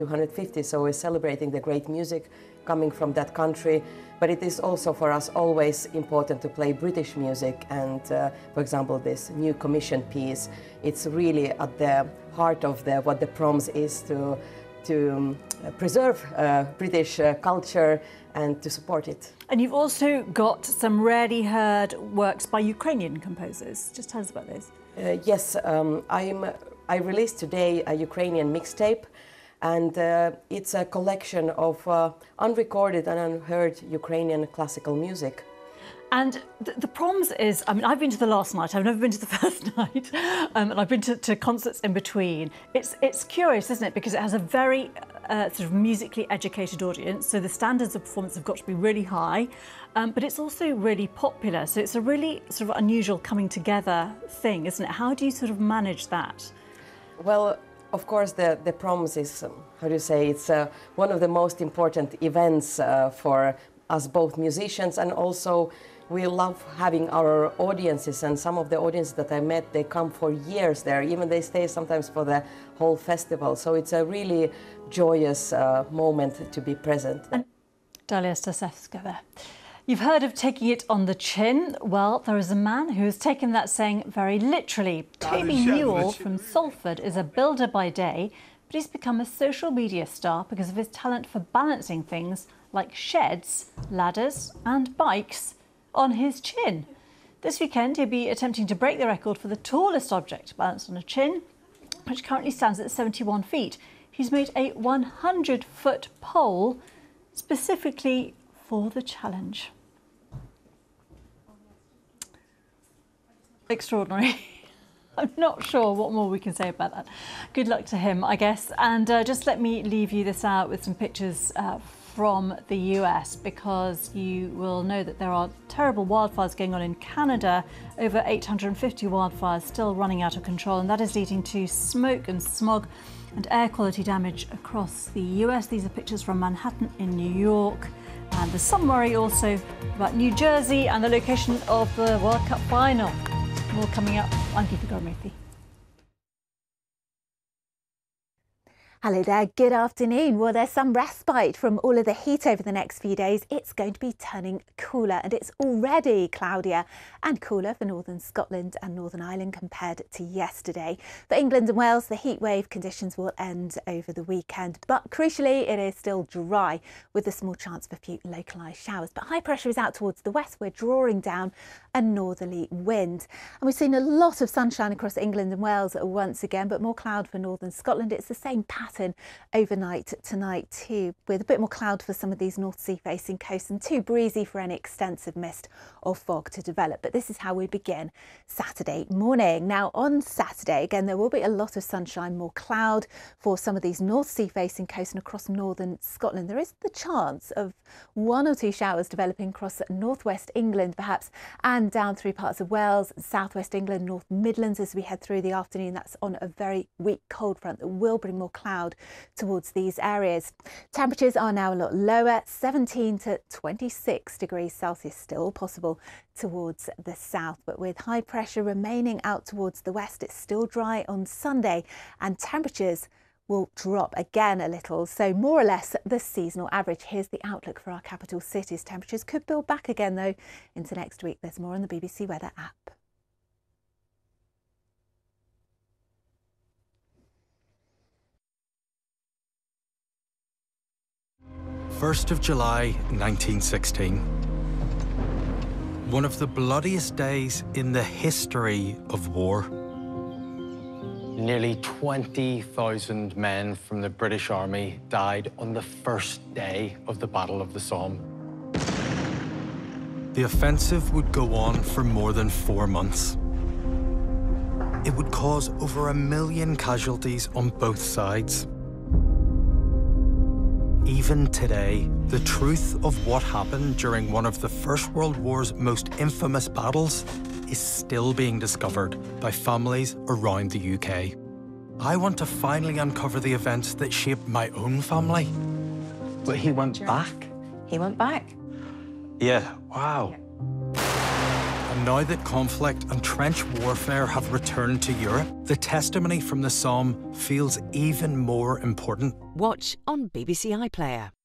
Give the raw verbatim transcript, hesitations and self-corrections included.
two hundred fifty, so we're celebrating the great music coming from that country. But it is also for us always important to play British music, and uh, for example this new commission piece, it's really at the heart of the, what the Proms is, to, to um, preserve uh, British uh, culture and to support it. And you've also got some rarely heard works by Ukrainian composers. Just tell us about this. Uh, yes, um, I'm, I released today a Ukrainian mixtape, and uh, it's a collection of uh, unrecorded and unheard Ukrainian classical music. And the, the Proms is, I mean, I've been to the last night, I've never been to the first night, um, and I've been to, to concerts in between. It's, it's curious, isn't it? Because it has a very uh, sort of musically educated audience, so the standards of performance have got to be really high, um, but it's also really popular. So it's a really sort of unusual coming together thing, isn't it? How do you sort of manage that? Well, of course, the, the Proms is, um, how do you say, it's uh, one of the most important events uh, for us both musicians, and also we love having our audiences, and some of the audiences that I met, they come for years there, even they stay sometimes for the whole festival. So it's a really joyous uh, moment to be present. And Dalia Stasevska there. You've heard of taking it on the chin. Well, there is a man who has taken that saying very literally. Toby Newell from Salford is a builder by day, but he's become a social media star because of his talent for balancing things like sheds, ladders and bikes on his chin. This weekend he'll be attempting to break the record for the tallest object balanced on a chin, which currently stands at seventy-one feet. He's made a one hundred foot pole specifically for the challenge. Extraordinary. I'm not sure what more we can say about that. Good luck to him, I guess. And uh, just let me leave you this out with some pictures uh, from the U S, because you will know that there are terrible wildfires going on in Canada. Over eight hundred fifty wildfires still running out of control, and that is leading to smoke and smog and air quality damage across the U S. These are pictures from Manhattan in New York. And there's some worry also about New Jersey and the location of the World Cup final. More coming up. I'm Geetha Gurmurthy. Hello there, good afternoon. Well, there's some respite from all of the heat over the next few days. It's going to be turning cooler, and it's already cloudier and cooler for northern Scotland and Northern Ireland compared to yesterday. For England and Wales, the heat wave conditions will end over the weekend, but crucially, it is still dry with a small chance of a few localised showers. But high pressure is out towards the west. We're drawing down a northerly wind, and we've seen a lot of sunshine across England and Wales once again, but more cloud for northern Scotland. It's the same pattern overnight tonight too, with a bit more cloud for some of these North Sea facing coasts and too breezy for any extensive mist or fog to develop. But this is how we begin Saturday morning. Now on Saturday, again, there will be a lot of sunshine, more cloud for some of these North Sea facing coasts and across northern Scotland. There is the chance of one or two showers developing across northwest England perhaps, and down through parts of Wales, southwest England, North Midlands as we head through the afternoon. That's on a very weak cold front that will bring more cloud towards these areas. Temperatures are now a lot lower, seventeen to twenty-six degrees Celsius still possible towards the south, but with high pressure remaining out towards the west, it's still dry on Sunday and temperatures will drop again a little, so more or less the seasonal average. Here's the outlook for our capital cities. Temperatures could build back again though into next week. There's more on the B B C Weather app. first of July nineteen sixteen. One of the bloodiest days in the history of war. Nearly twenty thousand men from the British Army died on the first day of the Battle of the Somme. The offensive would go on for more than four months. It would cause over a million casualties on both sides. Even today, the truth of what happened during one of the First World War's most infamous battles is still being discovered by families around the U K. I want to finally uncover the events that shaped my own family. But he went back? He went back. Yeah, wow. And now that conflict and trench warfare have returned to Europe, the testimony from the Somme feels even more important. Watch on B B C iPlayer.